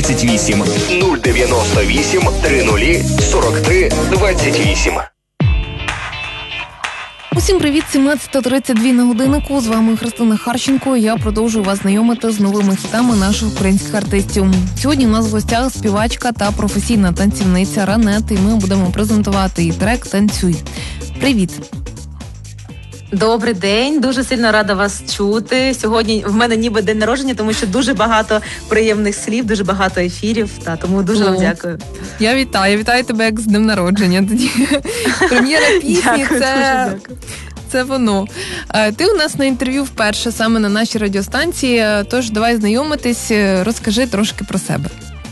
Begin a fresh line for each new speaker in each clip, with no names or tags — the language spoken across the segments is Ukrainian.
28. 098 30 43 28.
Усім привіт, 17:32 на годиннику. З вами Христина Харченко. Я продовжую вас знайомити з новими хітами наших українських артистів. Сьогодні у нас в гостях співачка та професійна танцівниця Ранет, і ми будемо презентувати її трек «Танцюй». Привіт!
Добрий день, дуже сильно рада вас чути. Сьогодні в мене ніби день народження, тому що дуже багато приємних слів, дуже багато ефірів, тому дуже вам дякую.
Я вітаю тебе як з днем народження. Тоді прем'єра пісні це воно. Ти у нас на інтерв'ю вперше саме на нашій радіостанції, тож давай знайомитись, розкажи трошки про себе.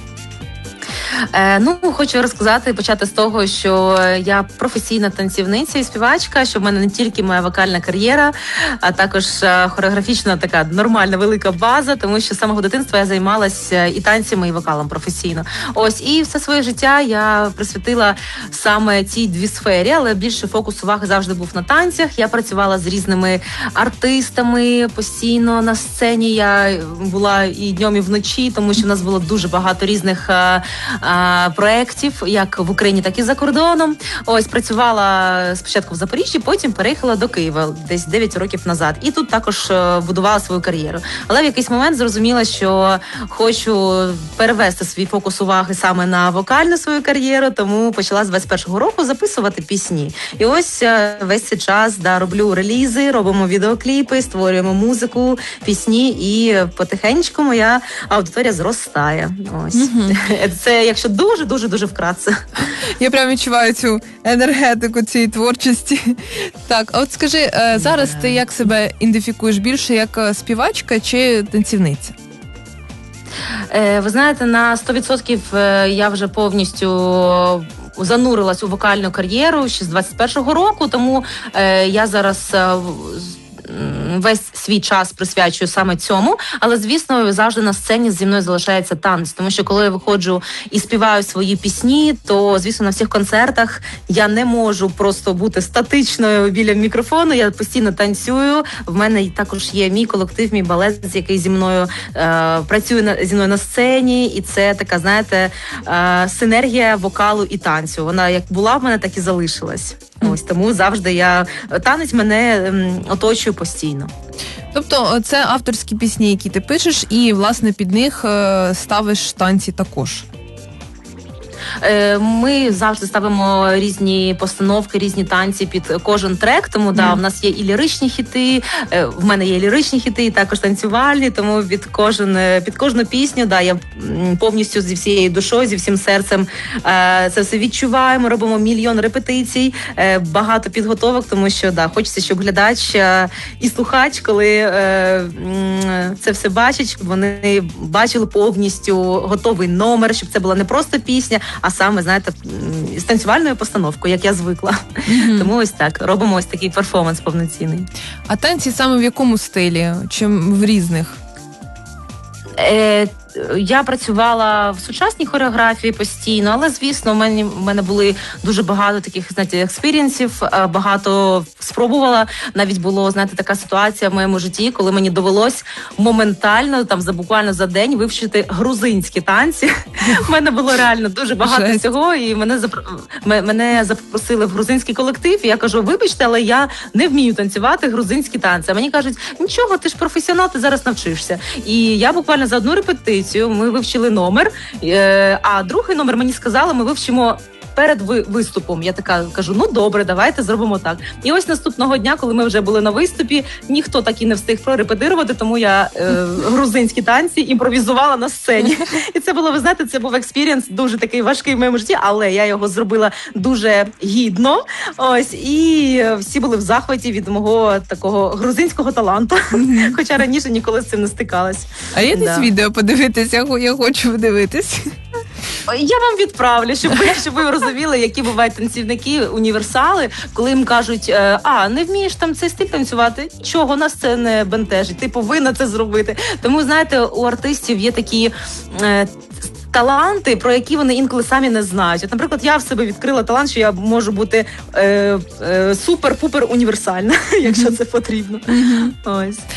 Хочу розказати, почати з того, що я професійна танцівниця і співачка, що в мене не тільки моя вокальна кар'єра, а також хореографічна така нормальна велика база, тому що з самого дитинства я займалася і танцями, і вокалом професійно. І все своє життя я присвятила саме цій дві сфері, але більше фокус уваги завжди був на танцях. Я працювала з різними артистами постійно на сцені, я була і днем, і вночі, тому що в нас було дуже багато різних проєктів, як в Україні, так і за кордоном. Працювала спочатку в Запоріжжі, потім переїхала до Києва десь 9 років назад. І тут також будувала свою кар'єру. Але в якийсь момент зрозуміла, що хочу перевести свій фокус уваги саме на вокальну свою кар'єру, тому почала з 21-го року записувати пісні. І весь цей час роблю релізи, робимо відеокліпи, створюємо музику, пісні, і потихеньку моя аудиторія зростає. Це якщо дуже вкратце.
Я прям відчуваю цю енергетику цієї творчості. Так, а от скажи, зараз ти як себе ідентифікуєш більше як співачка чи танцівниця?
Ви знаєте, на 100% я вже повністю занурилась у вокальну кар'єру ще з 21-го року, тому я зараз весь свій час присвячую саме цьому, але, звісно, завжди на сцені зі мною залишається танець, тому що коли я виходжу і співаю свої пісні, то, звісно, на всіх концертах я не можу просто бути статичною біля мікрофону, я постійно танцюю, в мене також є мій колектив, мій балет, який зі мною працює зі мною на сцені, і це така, знаєте, синергія вокалу і танцю. Вона як була в мене, так і залишилась. Тому завжди танець мене оточує постійно.
Тобто це авторські пісні, які ти пишеш, і, власне, під них ставиш танці також?
Ми завжди ставимо різні постановки, різні танці під кожен трек, тому в нас є і ліричні хіти, в мене є ліричні хіти, і також танцювальні, тому під кожну пісню, я повністю зі всією душою, зі всім серцем це все відчуваємо, робимо мільйон репетицій, багато підготовок, тому що хочеться, щоб глядач і слухач, коли це все бачать, щоб вони бачили повністю готовий номер, щоб це була не просто пісня, а саме, знаєте, з танцювальною постановкою, як я звикла. Тому робимо такий перформанс повноцінний.
А танці саме в якому стилі? Чи в різних?
Я працювала в сучасній хореографії постійно, але, звісно, в мене були дуже багато таких, знаєте, експірієнсів, багато спробувала. Навіть було, знаєте, така ситуація в моєму житті, коли мені довелось моментально, буквально за день вивчити грузинські танці. У мене було реально дуже багато всього, і мене запросили в грузинський колектив, і я кажу, вибачте, але я не вмію танцювати грузинські танці. А мені кажуть, нічого, ти ж професіонал, ти зараз навчишся. І я буквально за одну репетицію ми вивчили номер, а другий номер мені сказали, ми вивчимо перед виступом. Я така кажу, добре, давайте зробимо так. І наступного дня, коли ми вже були на виступі, ніхто так і не встиг прорепетирувати, тому я грузинські танці імпровізувала на сцені. І це було, ви знаєте, це був експірієнс дуже такий важкий в моєму житті, але я його зробила дуже гідно. І всі були в захваті від мого такого грузинського таланту, хоча раніше ніколи з цим не стикалась.
А є десь відео подивитися? Я хочу подивитись.
Я вам відправлю, щоб ви розуміли, які бувають танцівники, універсали, коли їм кажуть, не вмієш там цей стиль танцювати, нічого, нас це не бентежить, ти повинна це зробити. Тому, знаєте, у артистів є такі таланти, про які вони інколи самі не знають. От, наприклад, я в себе відкрила талант, що я можу бути супер-пупер універсальна, якщо це потрібно. Ось.